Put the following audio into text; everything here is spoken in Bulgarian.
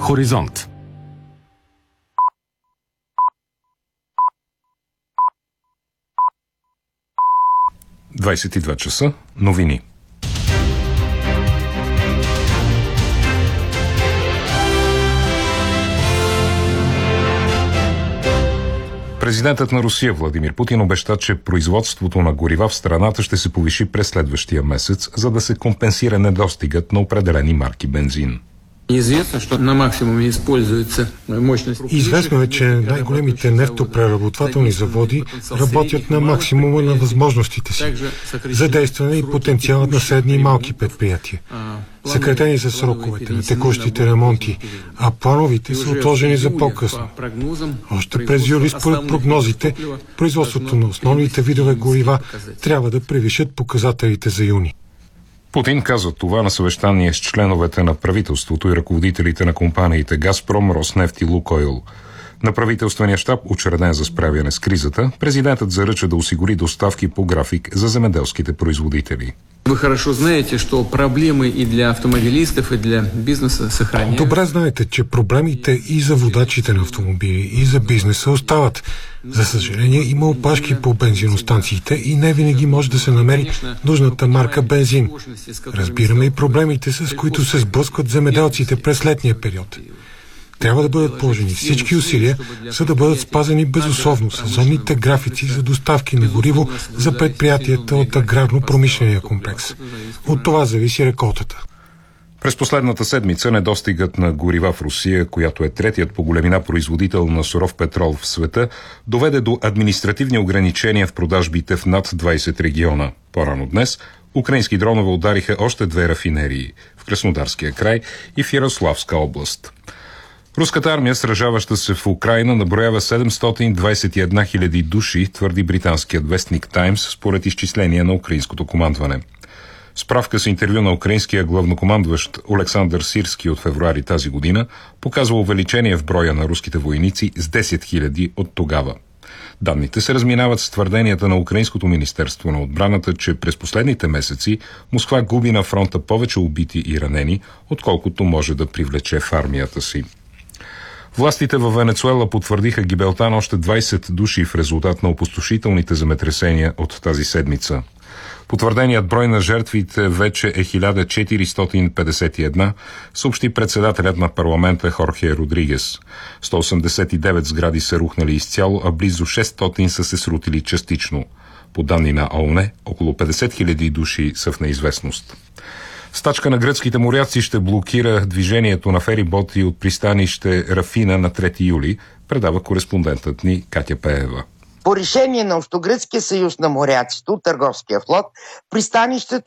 Хоризонт. – 22 часа. Новини. Президентът на Русия Владимир Путин обеща, че производството на горива в страната ще се повиши през следващия месец, за да се компенсира недостигът на определени марки бензин. Известно е, че най-големите нефтопреработвателни заводи работят на максимума на възможностите си. Задействане и потенциалът на средни и малки предприятия. Съкратени са сроковете на текущите ремонти, а плановите са отложени за по-късно. Още през юли, според прогнозите, производството на основните видове горива трябва да превишат показателите за юни. Путин каза това на съвещание с членовете на правителството и ръководителите на компаниите Газпром, Роснефт и Лукойл. На правителствения щаб, учреден за справяне с кризата, президентът заръча да осигури доставки по график за земеделските производители. Вы хорошо знаете, что проблемы и для автомобилистов, и для бизнеса сохраняются. Добре знаете, че проблемите и за водачите на автомобили, и за бизнеса остават. За съжаление, има опашки по бензиностанциите и не винаги може да се намери нужната марка бензин. Разбираме и проблемите, с които се сблъскват земеделците през летния период. Трябва да бъдат положени всички усилия, за да бъдат спазени безусловно сезонните графици за доставки на гориво за предприятията от аграрно-промишления комплекс. От това зависи реколтата. През последната седмица недостигът на горива в Русия, която е третият по големина производител на суров петрол в света, доведе до административни ограничения в продажбите в над 20 региона. По-рано днес украински дронове удариха още 2 рафинерии в Краснодарския край и в Ярославска област. Руската армия, сражаваща се в Украйна, наброява 721 хиляди души, твърди британският вестник Таймс, според изчисления на украинското командване. Справка с интервю на украинския главнокомандващ Олександър Сирски от февруари тази година показва увеличение в броя на руските войници с 10 хиляди от тогава. Данните се разминават с твърденията на Украинското министерство на отбраната, че през последните месеци Москва губи на фронта повече убити и ранени, отколкото може да привлече в армията си. Властите във Венецуела потвърдиха гибелта на още 20 души в резултат на опустошителните земетресения от тази седмица. Потвърденият брой на жертвите вече е 1451, съобщи председателят на парламента Хорхе Родригес. 189 сгради са рухнали изцяло, а близо 600 са се срутили частично. По данни на ООН, около 50 000 души са в неизвестност. Стачка на гръцките моряци ще блокира движението на фериботи от пристанище Рафина на 3 юли, предава кореспондентът ни Катя Пеева. По решение на Общогръцкия съюз на моряците от търговския флот, пристанището